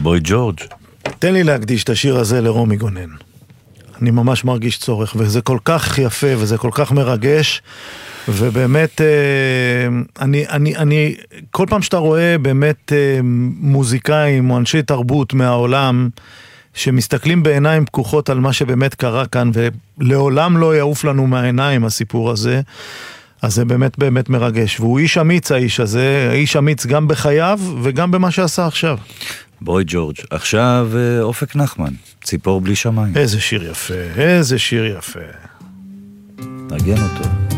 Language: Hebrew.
בוי ג'ורג'. תן לי להקדיש את השיר הזה לרומי גונן. אני ממש מרגיש צורך, וזה כל כך יפה, וזה כל כך מרגש, ובאמת, אני כל פעם שאתה רואה באמת מוזיקאים או אנשי תרבות מהעולם, שמסתכלים בעיניים פקוחות על מה שבאמת קרה כאן, ולעולם לא יעוף לנו מהעיניים הסיפור הזה, אז זה באמת באמת מרגש. והוא איש אמיץ, האיש הזה, איש אמיץ גם בחייו וגם במה שעשה עכשיו. בוי ג'ורג'. עכשיו אופק נחמן, ציפור בלי שמיים. איזה שיר יפה, איזה שיר יפה. נגן אותו.